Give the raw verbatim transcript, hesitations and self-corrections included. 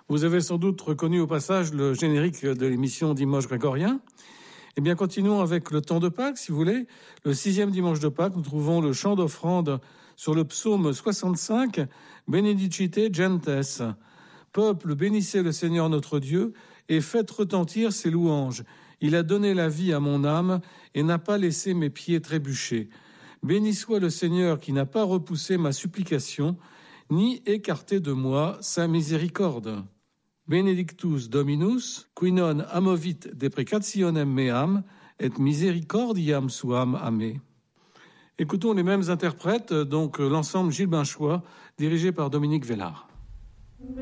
Vous avez sans doute reconnu au passage le générique de l'émission Dimanche grégorien. Eh bien, continuons avec le temps de Pâques, si vous voulez. Le sixième dimanche de Pâques, nous trouvons le chant d'offrande sur le psaume soixante-cinq, Benedicite gentes. Peuple, bénissez le Seigneur notre Dieu et faites retentir ses louanges. Il a donné la vie à mon âme et n'a pas laissé mes pieds trébucher. Béni soit le Seigneur qui n'a pas repoussé ma supplication, ni écarté de moi sa miséricorde. Benedictus Dominus, qui non amovit deprecationem meam, et misericordiam suam a me. Écoutons les mêmes interprètes, donc l'ensemble Gilles Binchois, dirigé par Dominique Vellard.